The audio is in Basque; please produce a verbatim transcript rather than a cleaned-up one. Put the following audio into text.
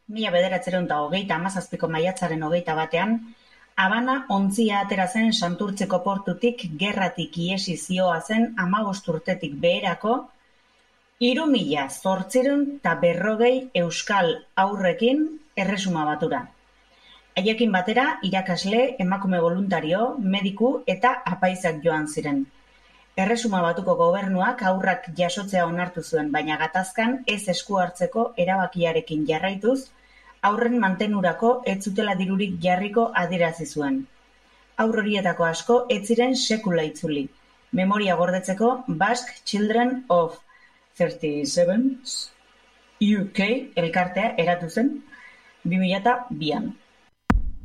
mila bederatziehun eta hogeita hamazazpiko maiatzaren hogeita batean, Habana ontzia atera zen Santurtziko portutik gerratik ihesi zihoazen hamabost urtetik beherako hiru mila zortziehun eta berrogei euskal haurrekin Erresuma Batura. Haiekin batera, irakasle, emakume boluntario, mediku eta apaizak joan ziren. Erresuma Batuko gobernuak haurrak jasotzea onartu zuen, baina gatazkan ez esku hartzeko erabakiarekin jarraituz, haurren mantenurako ez zutela dirurik jarriko adierazi zuen. Haur horietako asko ez ziren sekula itzuli. Memoria gordetzeko Basque Children of thirty-seven U K elkartea eratu zen bi mila bian.